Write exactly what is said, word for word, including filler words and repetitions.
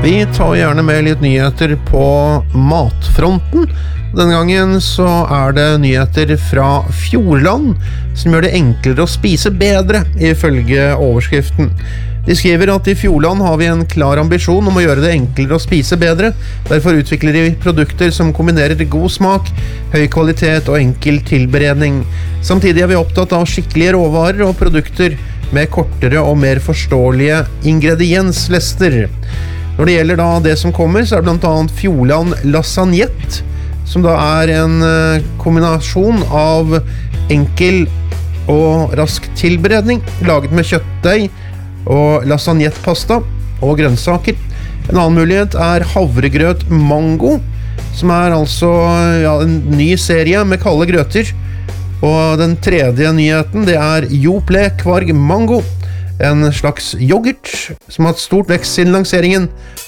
Vi tar gjerne med litt nyheter på matfronten. Denne gangen så er det nyheter fra Fjordland, som gjør det enklere å spise bedre, ifølge overskriften. De skriver at i Fjordland har vi en klar ambisjon om å gjøre det enklere å spise bedre. Derfor utvikler de produkter som kombinerer god smak, høy kvalitet og enkel tilberedning. Samtidig er vi opptatt av skikkelige råvarer og produkter med kortere og mer forståelige ingredienslister. Når det gjelder da det som kommer, så er det blant annet Fjordland Lasagnette, som da er en kombinasjon av enkel og rask tilberedning, laget med kjøttdeig og lasagnettepasta og grønnsaker. En annen mulighet er havregrøt mango, som er altså ja, en ny serie med kalde grøter. Og den tredje nyheten, det er Yoplait Kvarg Mango, en slags yoghurt som har hatt stort vekst siden lanseringen